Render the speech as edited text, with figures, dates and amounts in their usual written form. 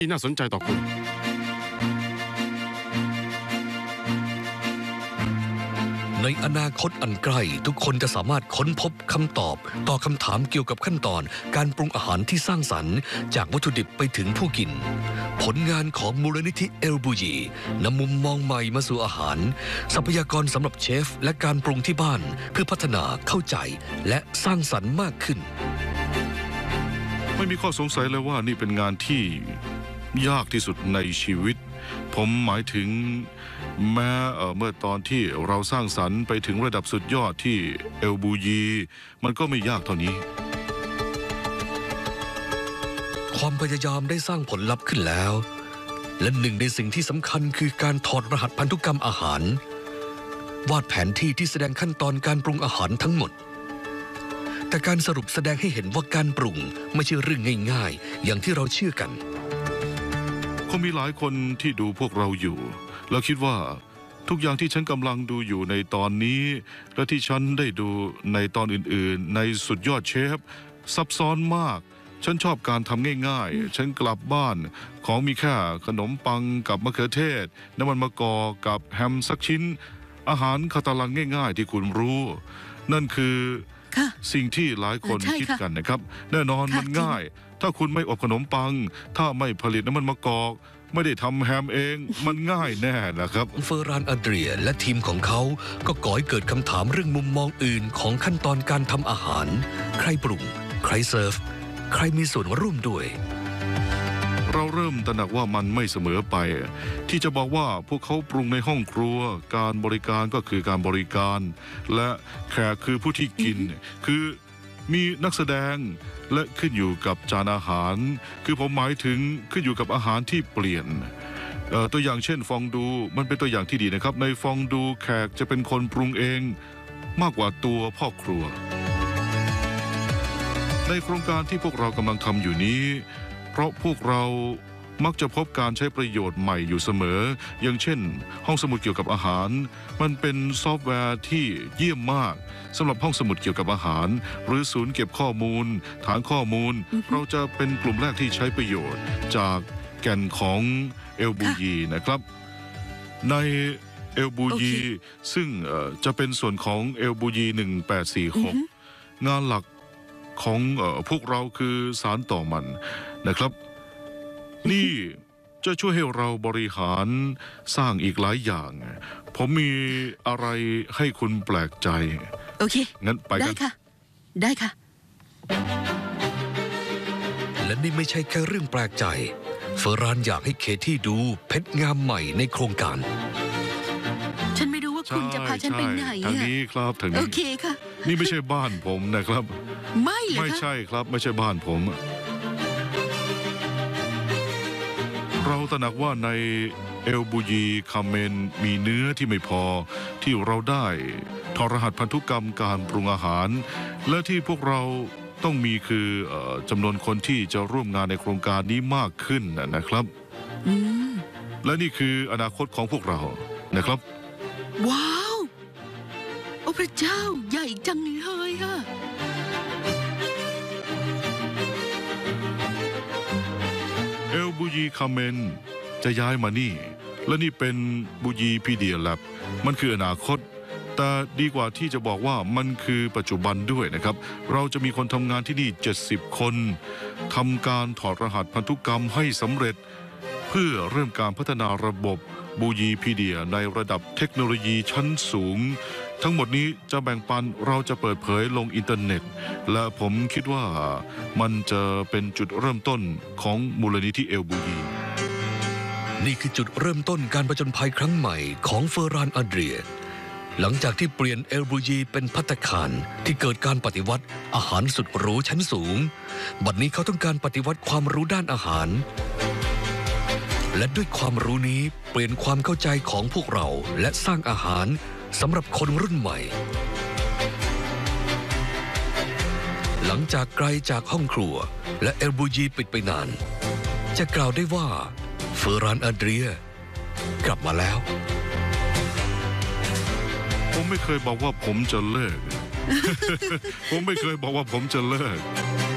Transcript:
ที่น่าสนใจต่อคุณในอนาคตอันใกล้ทุกคนจะสามารถค้นพบคำตอบต่อคำถามเกี่ยวกับขั้นตอนการปรุงอาหารที่สร้างสรรค์จากวัตถุดิบไปถึงผู้กินผลงานของมูลนิธิเอลบูยีนำมุมมองใหม่มาสู่อาหารทรัพยากรสำหรับเชฟและการปรุงที่บ้านเพื่อพัฒนาเข้าใจและสร้างสรรค์มากขึ้นไม่มีข้อสงสัยเลยว่านี่เป็นงานที่ยากที่สุดในชีวิตผมหมายถึงแม้เมื่อตอนที่เราสร้างสรรค์ไปถึงระดับสุดยอดที่เอลบูยีมันก็ไม่ยากเท่านี้ความพยายามได้สร้างผลลัพธ์ขึ้นแล้วและหนึ่งในสิ่งที่สำคัญคือการถอดรหัสพันธุกรรมอาหารวาดแผนที่ที่แสดงขั้นตอนการปรุงอาหารทั้งหมดแต่การสรุปแสดงให้เห็นว่าการปรุงไม่ใช่เรื่องง่ายๆอย่างที่เราเชื่อกันคงมีหลายคนที่ดูพวกเราอยู่แล้วคิดว่าทุกอย่างที่ฉันกำลังดูอยู่ในตอนนี้และที่ฉันได้ดูในตอนอื่นๆในสุดยอดเชฟซับซ้อนมากฉันชอบการทำง่ายๆฉันกลับบ้านของมีแค่ขนมปังกับมะเขือเทศน้ำมันมะกอกกับแฮมสักชิ้นอาหารคาตาลังง่ายๆที่คุณรู้นั่นคือสิ่งที่หลายคนคิดกันนะครับแน่นอนมันง่ายถ้าคุณไม่อบขนมปังถ้าไม่ผลิตน้ำมันมะกอกไม่ได้ทำแฮมเองมันง่ายแน่นะครับเฟอร์รานอัดเรียและทีมของเขาก็ก่อให้เกิดคำถามเรื่องมุมมองอื่นของขั้นตอนการทำอาหารใครปรุงใครเสิร์ฟใครมีส่วนร่วมด้วยเราเริ่มตระหนักว่ามันไม่เสมอไปที่จะบอกว่าพวกเขาปรุงในห้องครัวการบริการก็คือการบริการและแขกคือผู้ที่กินคือมีนักแสดงและขึ้นอยู่กับจานอาหารคือผมหมายถึงขึ้นอยู่กับอาหารที่เปลี่ยนตัวอย่างเช่นฟองดูมันเป็นตัวอย่างที่ดีนะครับในฟองดูแขกจะเป็นคนปรุงเองมากกว่าตัวพ่อครัวในโครงการที่พวกเรากำลังทำอยู่นี้เพราะพวกเรามักจะพบการใช้ประโยชน์ใหม่อยู่เสมออย่างเช่นห้องสมุดเกี่ยวกับอาหารมันเป็นซอฟต์แวร์ที่เยี่ยมมากสำหรับห้องสมุดเกี่ยวกับอาหารหรือศูนย์เก็บข้อมูลฐานข้อมูลเราจะเป็นกลุ่มแรกที่ใช้ประโยชน์จากแก่นของเอลบูยีนะครับในเอลบูยีซึ่งจะเป็นส่วนของเอลบูยี1846งานหลักของพวกเราคือสารต่อมันนะครับนี่จะช่วยให้เราบริหารสร้างอีกหลายอย่างผมมีอะไรให้คุณแปลกใจโอเคงั้นไปกันได้ค่ะได้ค่ะและนี่ไม่ใช่แค่เรื่องแปลกใจเฟอร์รานอยากให้เคที่ดูเพชรงามใหม่ในโครงการฉันไม่รู้ว่าคุณจะพาฉันไปไหนทางนี้ครับทางนี้โอเคค่ะนี่ไม่ใช่บ้านผมนะครับไม่ใช่ครับไม่ใช่บ้านผมเราตระหนักว่าในเอลบูยีคาเมนมีเนื้อที่ไม่พอที่เราได้ทอดรหัสพันธุกรรมการปรุงอาหารและที่พวกเราต้องมีคือจำนวนคนที่จะร่วมงานในโครงการนี้มากขึ้นนะครับและนี่คืออนาคตของพวกเรานะครับว้าวโอ้พระเจ้าใหญ่จังเลยค่ะเอลบูยีคาเมนจะย้ายมานี่และนี่เป็นบูยีพีเดียแลบมันคืออนาคตแต่ดีกว่าที่จะบอกว่ามันคือปัจจุบันด้วยนะครับเราจะมีคนทำงานที่นี่70คนทำการถอดรหัสพันธุกรรมให้สำเร็จเพื่อเริ่มการพัฒนาระบบบูยีพีเดียในระดับเทคโนโลยีชั้นสูงทั้งหมดนี้จะแบ่งปันเราจะเปิดเผยลงอินเทอร์เน็ตและผมคิดว่ามันจะเป็นจุดเริ่มต้นของมูลนิธิเอลบูยีนี่คือจุดเริ่มต้นการผจญภัยครั้งใหม่ของเฟอร์รานอัดเรียหลังจากที่เปลี่ยนเอลบูยีเป็นภัตตาคารที่เกิดการปฏิวัติอาหารสุดหรูชั้นสูงบัดนี้เขาต้องการปฏิวัติความรู้ด้านอาหารและด้วยความรู้นี้เปลี่ยนความเข้าใจของพวกเราและสร้างอาหารสำหรับคนรุ่นใหม่หลังจากไกลจากห้องครัวและเอลบูยีปิดไปนานจะกล่าวได้ว่าเฟอร์รานอัดเรียกลับมาแล้วผมไม่เคยบอกว่าผมจะเลิก ผมไม่เคยบอกว่าผมจะเลิก